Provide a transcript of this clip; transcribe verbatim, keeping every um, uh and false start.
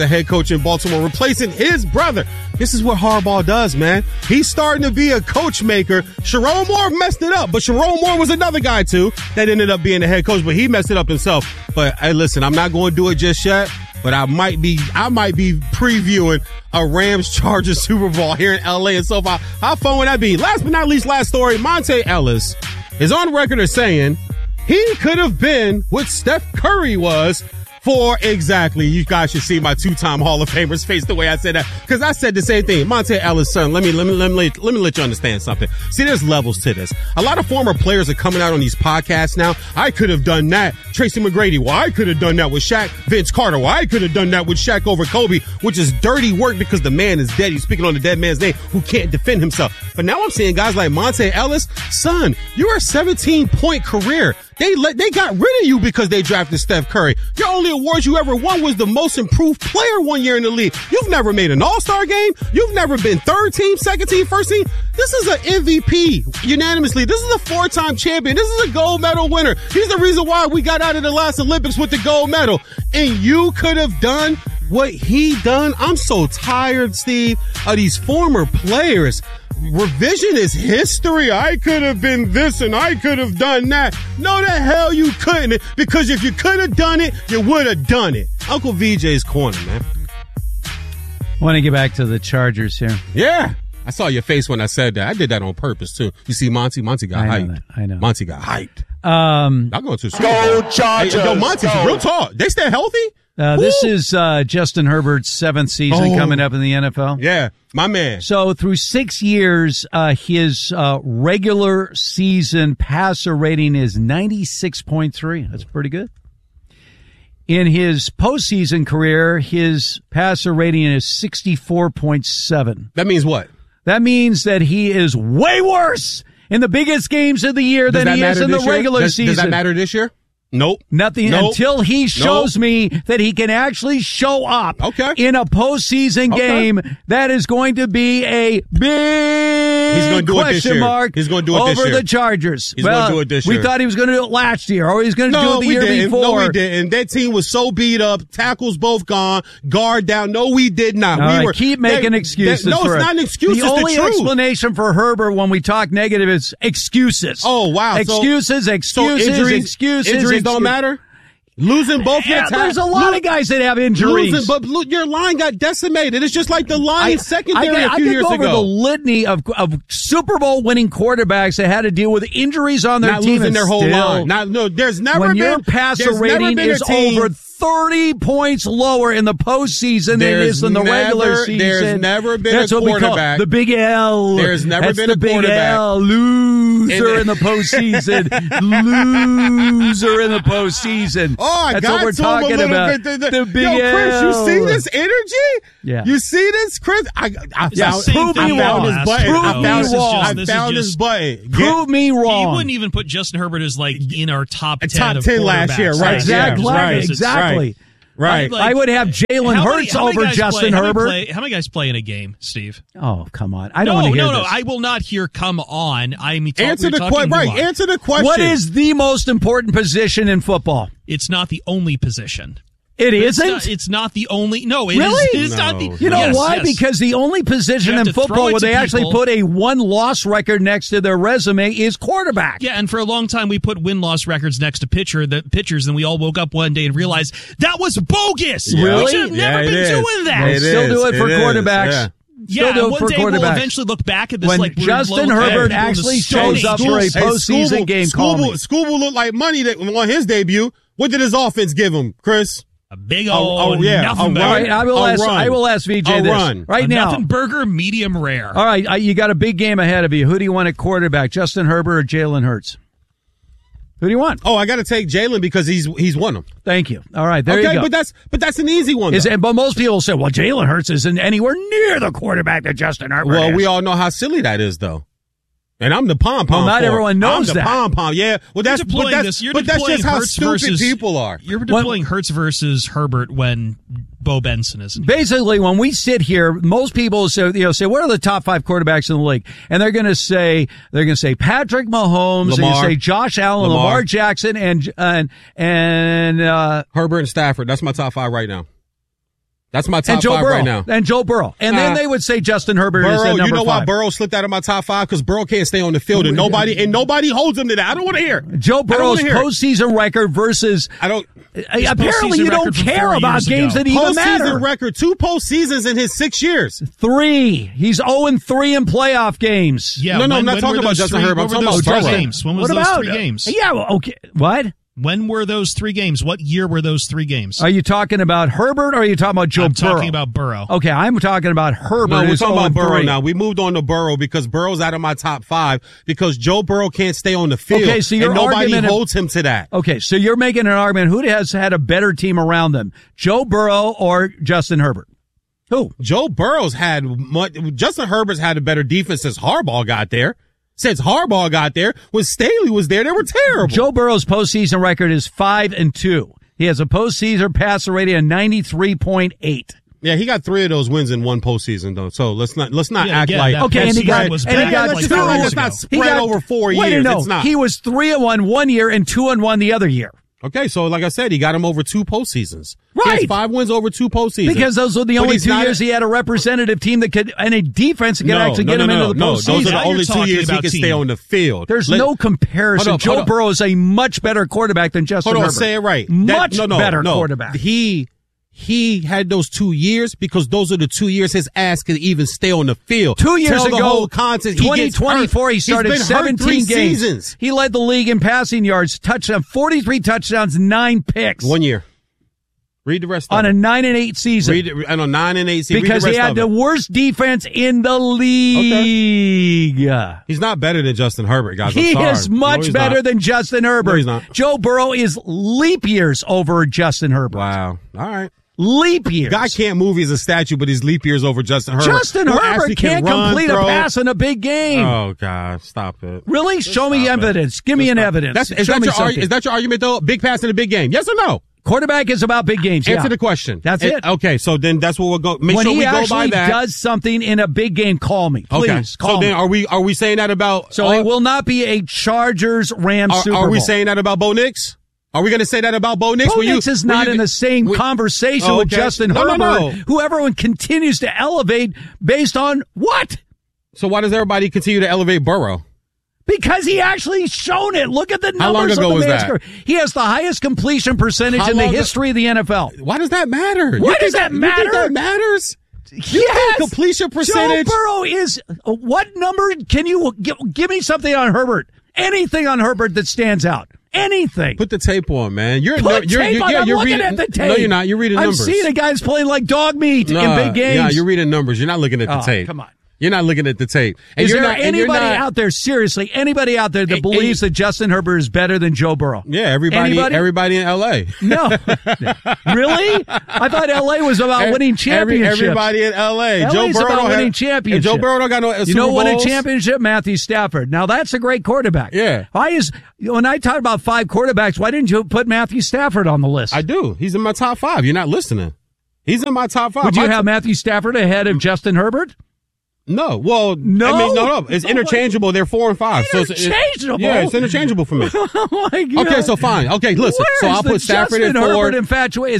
the head coach in Baltimore, replacing his brother. This is what Harbaugh does, man. He's starting to be a coach maker. Sherrone Moore messed it up, but Sherrone Moore was another guy, too, that ended up being the head coach, but he messed it up himself. But, hey, listen, I'm not going to do it just yet, but I might be I might be previewing a Rams-Chargers Super Bowl here in L A and SoFi. How fun would that be? Last but not least, last story, Monte Ellis is on record as saying he could have been what Steph Curry was for exactly. You guys should see my two-time Hall of Famer's face the way I said that, because I said the same thing. Monte Ellis' son. Let me let me let me let me let you understand something. See, there's levels to this. A lot of former players are coming out on these podcasts now. I could have done that. Tracy McGrady. Well, I could have done that with Shaq. Vince Carter. Well, I could have done that with Shaq over Kobe, which is dirty work because the man is dead. He's speaking on the dead man's name who can't defend himself. But now I'm seeing guys like Monte Ellis. Son, you're a seventeen-point career. They let, they got rid of you because they drafted Steph Curry. Your only award you ever won was the most improved player one year in the league. You've never made an all-star game. You've never been third team, second team, first team. This is an M V P unanimously. This is a four-time champion. This is a gold medal winner. He's the reason why we got out of the last Olympics with the gold medal. And you could have done what he done. I'm so tired, Steve, of these former players. Revision is history. I could have been this and I could have done that. No, the hell you couldn't, because if you could have done it, you would have done it. Uncle V J's corner, man. I want to get back to the Chargers here. Yeah. I saw your face when I said that. I did that on purpose, too. You see Monty? Monty got I know hyped. that. I know. Monty got hyped. Um, I'll go to Super Bowl. Go Chargers. Hey, yo, Monty's Go. real tall. They stay healthy? Uh, this is uh, Justin Herbert's seventh season Oh. coming up in the N F L. Yeah, my man. So through six years, uh, his uh, regular season passer rating is ninety-six point three. That's pretty good. In his postseason career, his passer rating is sixty-four point seven. That means what? That means that he is way worse in the biggest games of the year Does than that he is matter in the this year? regular does, season. Does that matter this year? Nope. Nothing Nope. until he shows Nope. me that he can actually show up Okay. in a postseason Okay. game. That is going to be a big He's gonna do it this question year. mark He's gonna do it this over year. the Chargers. He's well, gonna do it this we year. thought he was going to do it last year, or he was going to do No, it the we year didn't. before. No, we didn't. That team was so beat up. Tackles both gone. Guard down. No, we did not. All we right, were keep making they, excuses. They, no, for it's it. not an excuse. The it's only the truth. explanation for Herbert when we talk negative is excuses. Oh, wow. So- Excuses, So excuses, injuries, excuses. injuries don't excuses. matter. Losing both your Yeah, tackles. there's a lot of guys that have injuries. Losing, but lo- your line got decimated. It's just like the line secondary I, I, a I few could years go over ago. the litany of, of Super Bowl winning quarterbacks that had to deal with injuries on their Not team losing and their whole still, line. Not, no, there's never when been your passer there's never rating been a is team- over thirty points lower in the postseason than it There's is in the regular never- season. there's never been That's a what we call quarterback. the big L. There's never That's been the a big quarterback. L. Loser And- in the postseason. Loser in the postseason. Oh, I That's got what we're to him a talking little about. bit. The, the, The big yo, Chris, L. you see this energy? Yeah. You see this, Chris? I, I Yeah, found, prove I me found wrong. his button. Prove I me found, his, wrong. I This is found his just- button. Get- Prove me He wrong. wouldn't even put Justin Herbert as like in our top ten top of ten last quarterbacks. year, right? Exactly. Yeah, right. Exactly. Right. Like, I would have Jalen how many- Hurts how many over guys Justin play, how many Herbert. play- how many guys play in a game, Steve? Oh, come on. I don't no, want to hear no, no. this. I will not hear come on. I'm talk, Answer we're the talking question. Right. nuance. Answer the question. What is the most important position in football? It's not the only position. It It's isn't? not, it's not the only. No, it is. Really? It is not the. No. You know yes, why? yes. Because the only position You have in to throw football it where to they actually people. put a one-loss record next to their resume is quarterback. Yeah, and for a long time we put win-loss records next to pitcher, the pitchers, and we all woke up one day and realized that was bogus. Really? We should have never Yeah, it been is. doing that. They It still is. do it for It is. quarterbacks. Yeah. Still Yeah, do it and one for day we'll quarterbacks. eventually look back at this When like we're Justin low- Herbert hey, actually Stone shows up Age. for a Hey, postseason Scooble- game, call me. Scooble, Scooble looked like money that on his debut. What did his offense give him, Chris? A big Oh, old oh, yeah, nothing a burger. All right, I will A ask. run. I will ask V J A this run. right a now. nothing burger, medium rare. All right, I, you got a big game ahead of you. Who do you want at quarterback, Justin Herbert or Jalen Hurts? Who do you want? Oh, I got to take Jalen because he's he's won them. Thank you. All right, there okay, you go. but that's but that's an easy one. Is, though. but most people say, well, Jalen Hurts isn't anywhere near the quarterback that Justin Herbert Well, is. we all know how silly that is, though. And I'm the pom pom. Well, not everyone knows I'm the that. pom pom. Yeah. Well, that's You're but deploying that's, this. You're but that's deploying just how Hurts stupid versus, people are. You're deploying Hurts versus Herbert when Bo Benson isn't. Basically, when we sit here, most people say, you know, say, what are the top five quarterbacks in the league? And they're going to say, they're going to say Patrick Mahomes, they're Lamar. going to say Josh Allen, Lamar. Lamar Jackson, and and and uh, Herbert and Stafford. That's my top five right now. That's my top and Joe five Burrow, right now. And Joe Burrow. And Nah. then they would say Justin Herbert Burrow, is at number you know five. why Burrow slipped out of my top five? Because Burrow can't stay on the field, and nobody and nobody holds him to that. I don't want to hear it. Joe Burrow's hear it. postseason record versus. I don't. Apparently, you don't care about games that even matter. Postseason record, two postseasons in his six years. Three. He's zero and three in playoff games. Yeah, no, no, when, I'm not when talking about Justin three, Herbert. I'm talking those about three Burrow. games. When was what those about, three games? Yeah, well, okay. What? When were those three games? What year were those three games? Are you talking about Herbert or are you talking about Joe I'm Burrow? talking about Burrow. Okay, I'm talking about Herbert. No, we're talking about Burrow three. now. We moved on to Burrow because Burrow's out of my top five because Joe Burrow can't stay on the field. Okay, so your and nobody argument of- holds him to that. Okay, so you're making an argument. Who has had a better team around them, Joe Burrow or Justin Herbert? Who? Joe Burrow's had much, Justin Herbert's had a better defense since Harbaugh got there. Since Harbaugh got there, when Staley was there, they were terrible. Joe Burrow's postseason record is five and two. He has a postseason passer rating of ninety-three point eight. Yeah, he got three of those wins in one postseason though. So let's not let's not Yeah, act again, like that Okay, and he got, was and he bad. got let's like just two. not, years let's not ago. He spread got- over four wait, years. No, It's not. he was three and one one year and two and one the other year. Okay, so like I said, he got him over two postseasons. He Right. has five wins over two postseasons. Because those were the But only he's two not years a- he had a representative team that could, and a defense that could No, actually no, get no, him no, into the no. postseason. Those are Now the you're only two talking years he about could team. stay on the field. There's Let- no comparison. Hold on, Joe hold on. Burrow is a much better quarterback than Justin Hold on, Herbert. say it right. That- Much no, no, better no. quarterback. He he had those two years because those are the two years his ass could even stay on the field. Two years Tell ago, the whole content, he twenty gets twenty-four, hurt. he started He's been hurt seventeen three games. seasons. He led the league in passing yards, touchdown, forty-three touchdowns, nine picks One year. Read the rest of on it. a nine and eight season. Read it, I know nine and eight. See, because read he the rest had of the it. worst defense in the league. He's not better than Justin Herbert, guys. I'm He sorry. is No, much he's better not. than Justin Herbert. No, he's not. Joe Burrow is leap years over Justin Herbert. Wow. All right. Leap years. Guy can't move. He's a statue, but he's leap years over Justin Herbert. Justin who Herbert actually can't can run, complete throw. a pass in a big game. Oh God! Stop it. Really? Show me Stop it. evidence. Give me an Stop. evidence. That's, is, Show that me your argu- something. is that your argument though? Big pass in a big game? Yes or no? Quarterback is about big games. Answer yeah. the question. That's And- it. Okay, so then that's what we'll go. Make when sure he we go by actually that. does something in a big game, call me. Please, okay. call so me. then are we are we saying that about? So all- it will not be a Chargers Rams are, Super are Bowl. we saying that about Bo Nix? Are we going to say that about Bo Nix? Bo Were you- Nix is were not you- in the same were- conversation Oh, with okay. Justin No, no, Herbert, no. who everyone continues to elevate based on what? So why does everybody continue to elevate Burrow? Because he actually shown it. Look at the numbers How long ago of the was man's that? career. He has the highest completion percentage How in the long- history of the N F L. Why does that matter? You Why think does that You matter? think that matters? Yes. completion percentage. Joe Burrow is uh, what number? Can you give, give me something on Herbert? Anything on Herbert that stands out? Anything? Put the tape on, man. You're Put you're, tape you're, on. yeah, I'm you're looking reading. at the tape. No, you're not. You're reading I'm numbers. seeing the guys playing like dog meat in Nah, big games. Yeah, you're reading numbers. You're not looking at the Oh, tape. come on. You're not looking at the tape. And Is you're there not, and you're anybody not- out there, seriously, anybody out there that And- believes and- that Justin Herbert is better than Joe Burrow? Yeah, everybody. Anybody? Everybody in L A. No. Really? I thought L A was about winning Every, championships. everybody in L A. L Joe A's Burrow about don't winning have, championships. and Joe Burrow don't got no uh, You Super know what a Bowls. championship? Matthew Stafford. Now that's a great quarterback. Yeah. Why is when I talk about five quarterbacks, why didn't you put Matthew Stafford on the list? I do. He's in my top five. You're not listening. He's in my top five. Would you My have t- Matthew Stafford ahead of Justin Herbert? No. Well, No? I mean, no, no. It's interchangeable. They're four and five. So it's, Interchangeable? It's, yeah, it's interchangeable for me. Oh my God. Okay, so fine. Okay, listen. Where so is I'll the put Stafford Justin in four. Herbert infatuation?